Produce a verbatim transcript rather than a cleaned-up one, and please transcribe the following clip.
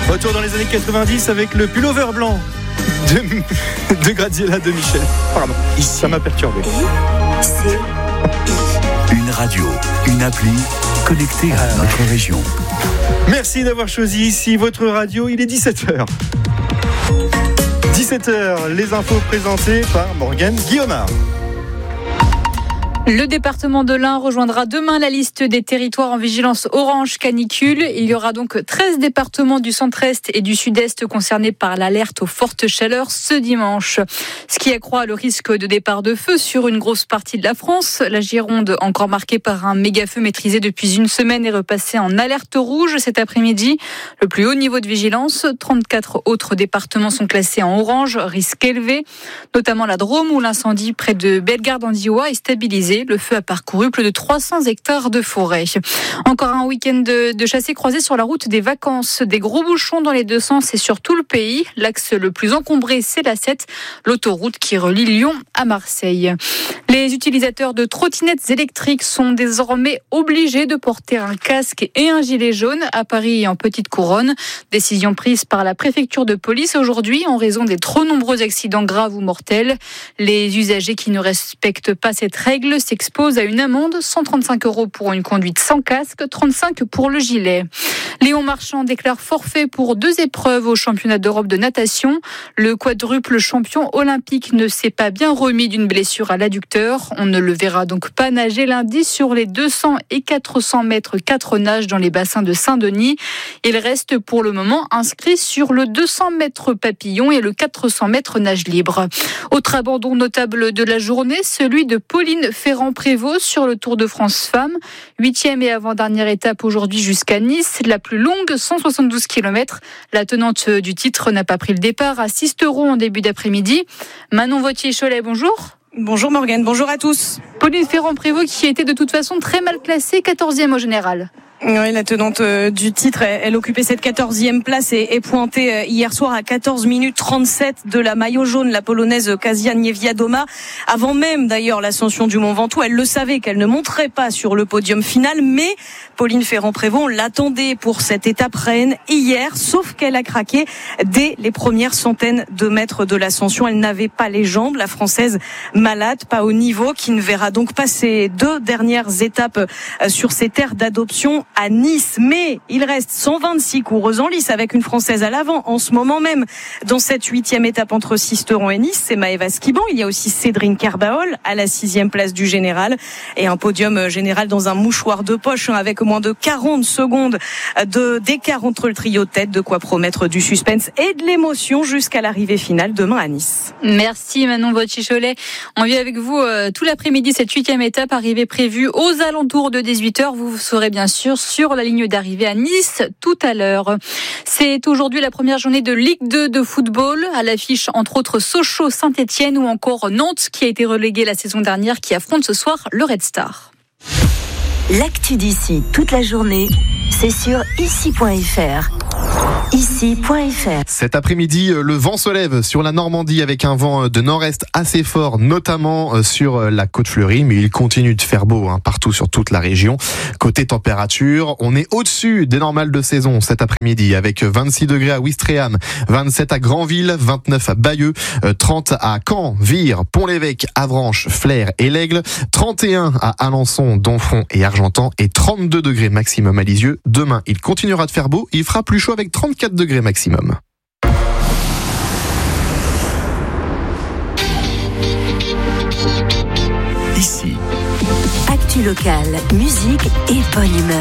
Retour dans les années quatre-vingt-dix avec le pullover blanc de, de Graziella de Michel. Pardon, ça m'a perturbé. Une radio, une appli connectée à notre région. Merci d'avoir choisi ici votre radio, il est dix-sept heures. dix-sept heures, les infos présentées par Morgane Guillaumard. Le département de l'Ain rejoindra demain la liste des territoires en vigilance orange canicule. Il y aura donc treize départements du centre-est et du sud-est concernés par l'alerte aux fortes chaleurs ce dimanche. Ce qui accroît le risque de départ de feu sur une grosse partie de la France. La Gironde, encore marquée par un méga-feu maîtrisé depuis une semaine, est repassée en alerte rouge cet après-midi. Le plus haut niveau de vigilance, trente-quatre autres départements sont classés en orange, risque élevé. Notamment la Drôme où l'incendie près de Bellegarde-en-Diois est stabilisé. Le feu a parcouru plus de trois cents hectares de forêt. Encore un week-end de, de chassés-croisés sur la route des vacances. Des gros bouchons dans les deux sens et sur tout le pays. L'axe le plus encombré, c'est l'A sept, l'autoroute qui relie Lyon à Marseille. Les utilisateurs de trottinettes électriques sont désormais obligés de porter un casque et un gilet jaune à Paris et en Petite Couronne. Décision prise par la préfecture de police aujourd'hui en raison des trop nombreux accidents graves ou mortels. Les usagers qui ne respectent pas cette règle s'expose à une amende, cent trente-cinq euros pour une conduite sans casque, trente-cinq pour le gilet. Léon Marchand déclare forfait pour deux épreuves au championnat d'Europe de natation. Le quadruple champion olympique ne s'est pas bien remis d'une blessure à l'adducteur. On ne le verra donc pas nager lundi sur les deux cents et quatre cents mètres quatre nages dans les bassins de Saint-Denis. Il reste pour le moment inscrit sur le deux cents mètres papillon et le quatre cents mètres nage libre. Autre abandon notable de la journée, celui de Pauline Ferrand-Prévot sur le Tour de France Femmes. Huitième et avant-dernière étape aujourd'hui jusqu'à Nice, la plus longue, cent soixante-douze kilomètres. La tenante du titre n'a pas pris le départ à Sisteron en début d'après-midi. Manon Vautier-Cholet, bonjour. Bonjour Morgane, bonjour à tous. Pauline Ferrand-Prévot qui était de toute façon très mal classée, quatorzième au général. Oui, la tenante du titre, elle occupait cette quatorzième place et est pointée hier soir à quatorze minutes trente-sept de la maillot jaune, la polonaise Kasia Niewiadoma. Avant même d'ailleurs l'ascension du Mont Ventoux, elle le savait qu'elle ne monterait pas sur le podium final, mais Pauline Ferrand-Prévot, on l'attendait pour cette étape reine hier, sauf qu'elle a craqué dès les premières centaines de mètres de l'ascension. Elle n'avait pas les jambes, la Française malade, pas au niveau, qui ne verra donc pas ses deux dernières étapes sur ces terres d'adoption à Nice. Mais il reste cent vingt-six coureuses en lice avec une Française à l'avant en ce moment même dans cette huitième étape entre Sisteron et Nice. C'est Maëva Skiban. Il y a aussi Cédrine Kerbaol à la sixième place du général et un podium général dans un mouchoir de poche avec moins de quarante secondes de, d'écart entre le trio de tête. De quoi promettre du suspense et de l'émotion jusqu'à l'arrivée finale demain à Nice. Merci Manon Vautier-Cholet. On vit avec vous euh, tout l'après-midi cette huitième étape, arrivée prévue aux alentours de dix-huit heures. Vous serez bien sûr sur la ligne d'arrivée à Nice tout à l'heure. C'est aujourd'hui la première journée de Ligue deux de football. À l'affiche, entre autres, Sochaux, Saint-Etienne ou encore Nantes, qui a été relégué la saison dernière, qui affronte ce soir le Red Star. L'actu d'ici toute la journée, c'est sur ici point f r. ici point f r. Cet après-midi, le vent se lève sur la Normandie avec un vent de nord-est assez fort, notamment sur la côte fleurie, mais il continue de faire beau hein, partout sur toute la région. Côté température, on est au-dessus des normales de saison cet après-midi avec vingt-six degrés à Ouistreham, vingt-sept à Granville, vingt-neuf à Bayeux, trente à Caen, Vire, Pont-l'Évêque, Avranches, Flers et l'Aigle, trente et un à Alençon, Donfront et Argentan et trente-deux degrés maximum à Lisieux. Demain, il continuera de faire beau, il fera plus chaud avec trente-quatre degrés maximum. Ici. Actu locale, musique et bonne humeur.